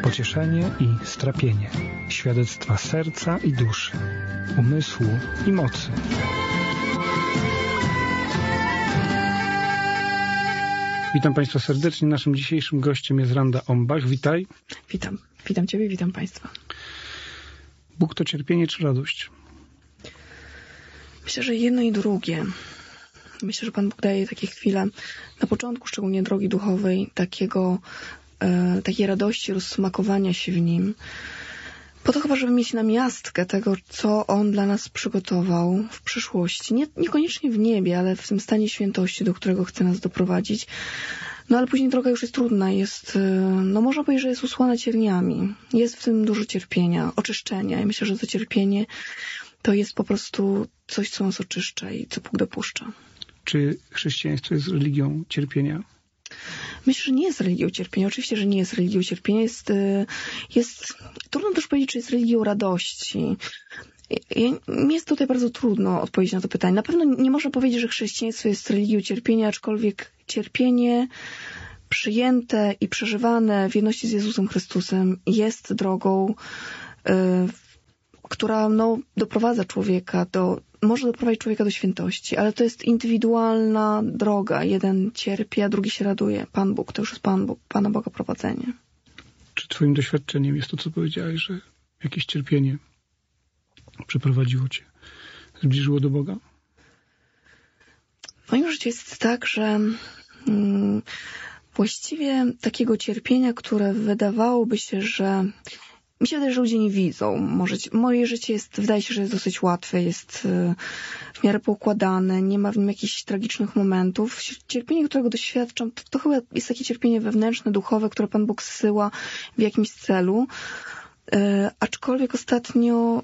Pocieszenie i strapienie, świadectwa serca i duszy, umysłu i mocy. Witam Państwa serdecznie. Naszym dzisiejszym gościem jest Randa Ombach. Witaj. Witam Ciebie, witam Państwa. Bóg to cierpienie czy radość? Myślę, że jedno i drugie. Myślę, że Pan Bóg daje takie chwile na początku, szczególnie drogi duchowej, takiej radości, rozsmakowania się w Nim. Po to chyba, żeby mieć namiastkę tego, co On dla nas przygotował w przyszłości. Niekoniecznie w niebie, ale w tym stanie świętości, do którego chce nas doprowadzić. No ale później droga już jest trudna, można powiedzieć, że jest usłana cierniami. Jest w tym dużo cierpienia, oczyszczenia. I myślę, że to cierpienie to jest po prostu coś, co nas oczyszcza i co Bóg dopuszcza. Czy chrześcijaństwo jest religią cierpienia? Myślę, że nie jest religią cierpienia. Oczywiście, że nie jest religią cierpienia. Trudno też powiedzieć, czy jest religią radości. Mi jest tutaj bardzo trudno odpowiedzieć na to pytanie. Na pewno nie można powiedzieć, że chrześcijaństwo jest religią cierpienia, aczkolwiek cierpienie przyjęte i przeżywane w jedności z Jezusem Chrystusem jest drogą, która może doprowadzić człowieka do świętości, ale to jest indywidualna droga. Jeden cierpi, a drugi się raduje. Pan Bóg, to już jest Pana Boga prowadzenie. Czy twoim doświadczeniem jest to, co powiedziałeś, że jakieś cierpienie przeprowadziło cię, zbliżyło do Boga? W moim życiu jest tak, że właściwie takiego cierpienia, które wydawałoby się, że mi się wydaje, że ludzie nie widzą. Moje życie wydaje się, że jest dosyć łatwe, jest w miarę poukładane, nie ma w nim jakichś tragicznych momentów. Cierpienie, którego doświadczam, to chyba jest takie cierpienie wewnętrzne, duchowe, które Pan Bóg zsyła w jakimś celu. Aczkolwiek ostatnio,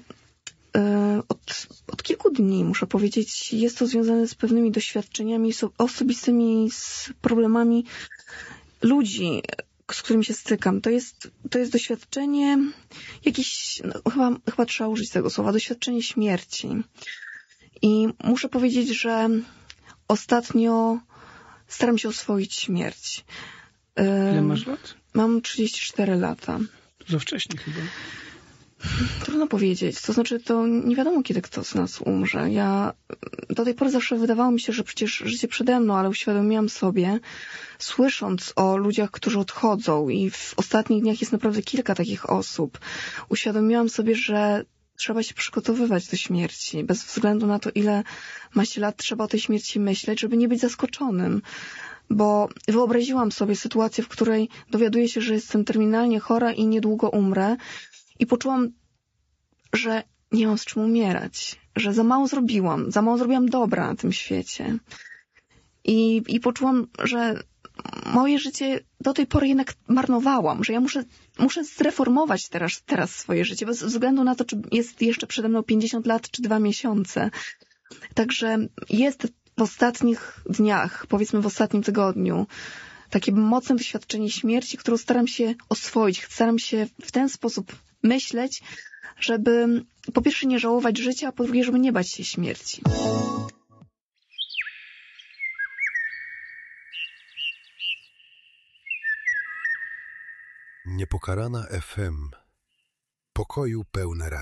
od kilku dni, muszę powiedzieć, jest to związane z pewnymi doświadczeniami osobistymi, z problemami ludzi, z którymi się stykam. To jest doświadczenie jakieś, chyba trzeba użyć tego słowa, doświadczenie śmierci. I muszę powiedzieć, że ostatnio staram się oswoić śmierć. Ile masz lat? Mam 34 lata. Za wcześnie chyba. Trudno powiedzieć. To znaczy, to nie wiadomo, kiedy kto z nas umrze. Do tej pory zawsze wydawało mi się, że przecież życie przede mną, ale uświadomiłam sobie, słysząc o ludziach, którzy odchodzą i w ostatnich dniach jest naprawdę kilka takich osób, uświadomiłam sobie, że trzeba się przygotowywać do śmierci. Bez względu na to, ile ma się lat, trzeba o tej śmierci myśleć, żeby nie być zaskoczonym. Bo wyobraziłam sobie sytuację, w której dowiaduję się, że jestem terminalnie chora i niedługo umrę. I poczułam, że nie mam z czym umierać, że za mało zrobiłam dobra na tym świecie. I poczułam, że moje życie do tej pory jednak marnowałam, że ja muszę zreformować teraz swoje życie, bez względu na to, czy jest jeszcze przede mną 50 lat, czy 2 miesiące. Także jest w ostatnich dniach, powiedzmy w ostatnim tygodniu, takie mocne doświadczenie śmierci, którą staram się oswoić. Staram się w ten sposób myśleć, żeby po pierwsze nie żałować życia, a po drugie, żeby nie bać się śmierci. Niepokalana FM. Pokoju pełne radio.